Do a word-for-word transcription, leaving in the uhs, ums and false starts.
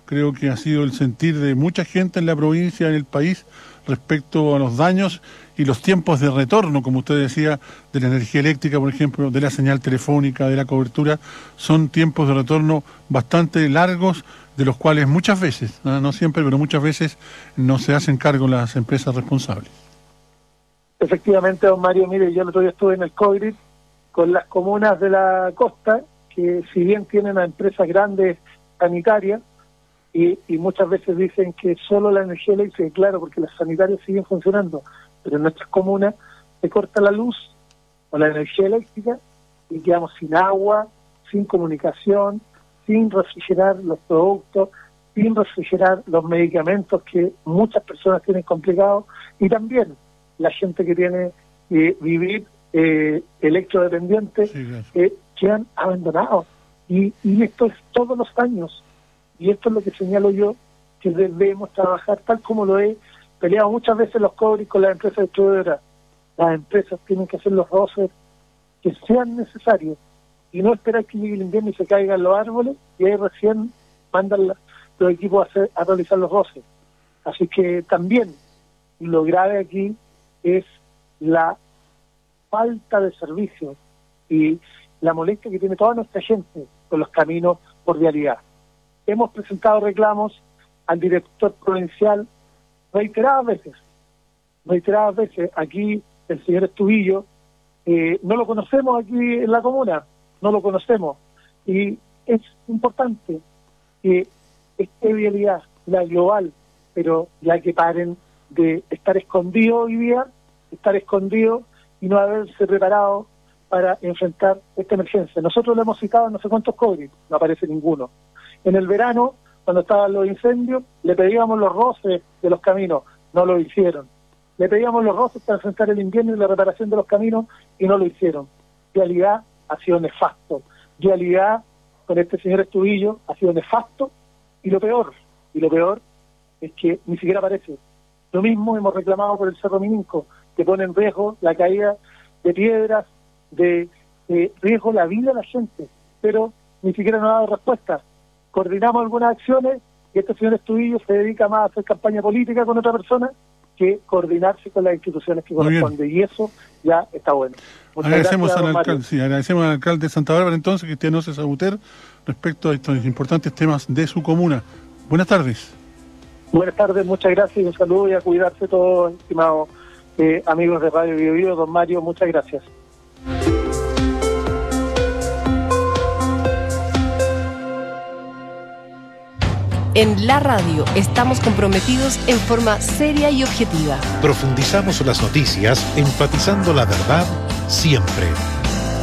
creo que ha sido el sentir de mucha gente en la provincia, en el país, respecto a los daños y los tiempos de retorno, como usted decía, de la energía eléctrica, por ejemplo, de la señal telefónica, de la cobertura. Son tiempos de retorno bastante largos, de los cuales muchas veces, no, no siempre, pero muchas veces no se hacen cargo las empresas responsables. Efectivamente, don Mario, mire, yo el otro día estuve en el COVID con las comunas de la costa, que si bien tienen a empresas grandes sanitarias, y, y muchas veces dicen que solo la energía eléctrica, claro, porque las sanitarias siguen funcionando, pero en nuestras comunas se corta la luz o la energía eléctrica y quedamos sin agua, sin comunicación, sin refrigerar los productos, sin refrigerar los medicamentos que muchas personas tienen complicados, y también la gente que tiene que eh, vivir eh, electrodependientes, sí, claro. eh, quedan abandonados. Y, y esto es todos los años. Y esto es lo que señalo yo, que debemos trabajar tal como lo he peleado muchas veces los cobres con las empresas distribuidoras. Las empresas tienen que hacer los roces que sean necesarios y no esperar que llegue el invierno y se caigan los árboles y ahí recién mandan la, los equipos a, hacer, a realizar los roces. Así que también lo grave aquí es la falta de servicios y la molestia que tiene toda nuestra gente con los caminos por vialidad. Hemos presentado reclamos al director provincial reiteradas veces, reiteradas veces. Aquí el señor Estudillo, eh, no lo conocemos aquí en la comuna, no lo conocemos. Y es importante que esta vialidad, la global, pero ya que paren de estar escondidos hoy día, estar escondidos y no haberse preparado para enfrentar esta emergencia. Nosotros lo hemos citado en no sé cuántos cobres, no aparece ninguno. En el verano, cuando estaban los incendios, le pedíamos los roces de los caminos, no lo hicieron. Le pedíamos los roces para enfrentar el invierno y la reparación de los caminos y no lo hicieron. Vialidad ha sido nefasto. Vialidad con este señor Estudillo ha sido nefasto y lo peor, y lo peor es que ni siquiera aparece. Lo mismo hemos reclamado por el Cerro Mininco, que pone en riesgo la caída de piedras, de, de riesgo la vida de la gente, pero ni siquiera nos ha dado respuesta. Coordinamos algunas acciones y este señor Estudillo se dedica más a hacer campaña política con otra persona que coordinarse con las instituciones que corresponden, y eso ya está bueno. Muchas agradecemos gracias, al alcalde, sí, agradecemos al alcalde de Santa Bárbara entonces, Cristian Oces Sabuter, respecto a estos importantes temas de su comuna. Buenas tardes. Buenas tardes, muchas gracias y un saludo y a cuidarse todos, estimados eh, amigos de Radio Bio Bio. Don Mario, muchas gracias. En la radio estamos comprometidos en forma seria y objetiva. Profundizamos las noticias, enfatizando la verdad siempre.